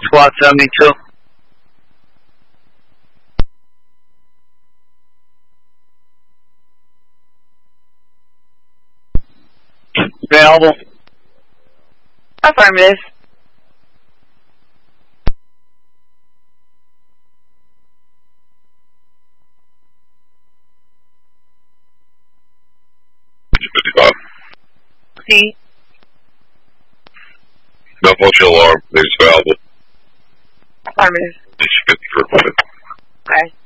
Squad 72. Available. Affirmative. C. Malfunction alarm. Name's available. Affirmative. It's 50 for a minute. Okay.